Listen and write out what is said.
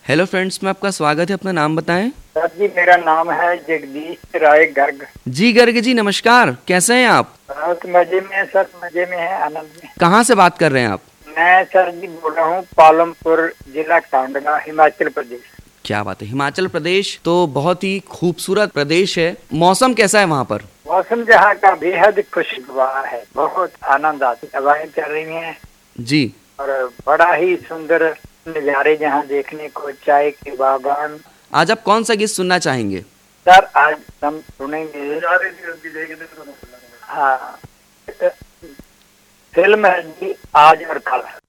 Hello friends, में आपका स्वागत है। अपना नाम बताएं। सर जी, मेरा नाम है जगदीश राय गर्ग। जी गर्ग जी, नमस्कार। कैसे हैं आप? बहुत मजे में है सर, मजे में है, आनंद में। कहाँ से बात कर रहे हैं आप? मैं सर जी बोल रहा हूँ पालमपुर जिला कांडला, हिमाचल प्रदेश। क्या बात है। हिमाचल प्रदेश तो बहुत ही खूबसूरत प्रदेश है। मौसम कैसा है वहाँ पर? मौसम जहाँ का बेहद खुशगवार है, बहुत आनंद आती, हवाएं चल रही हैं जी। और बड़ा ही सुंदर नज़ारे जहाँ देखने को, चाय के बागान। आज आप कौन सा गीत सुनना चाहेंगे? सर आज हम सुनेंगे, हाँ, फिल्म है जी आज और कल।